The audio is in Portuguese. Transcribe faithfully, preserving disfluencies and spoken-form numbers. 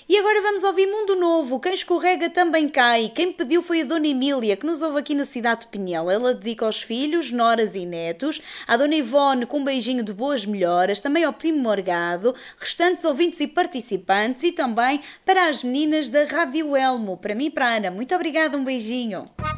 E agora vamos ouvir Mundo Novo, quem escorrega também cai. Quem pediu foi a Dona Emília, que nos ouve aqui na cidade de Pinhel. Ela dedica aos filhos, noras e netos, à Dona Ivone com um beijinho de boas melhoras, também ao primo Morgado, restantes ouvintes e participantes e também para as meninas da Rádio Elmo, para mim e para a Ana. Muito obrigada, um beijinho.